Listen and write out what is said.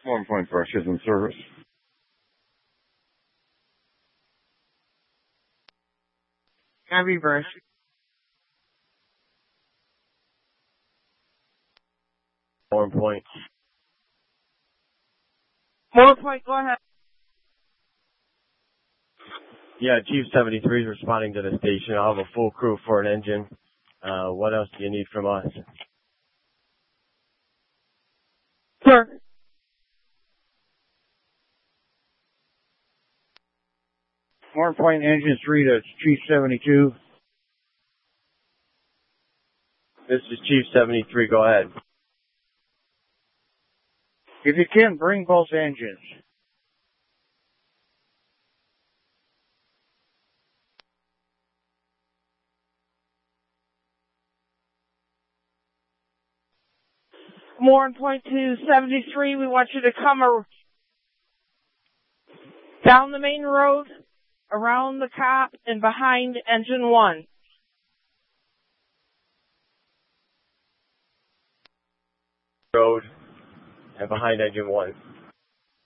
One point brushes in service. Heavy brush. More point. More point, go ahead. Yeah, Chief 73 is responding to the station. I'll have a full crew for an engine. What else do you need from us? Sir. One point engine 3 to Chief 72. This is Chief 73, go ahead. If you can, bring both engines. More on point 273, we want you to come down the main road, around the cop, and behind engine 1. Road and behind engine 1.